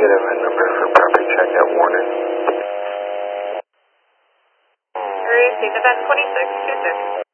Negative, and number for property check at Warner. Received event 2626.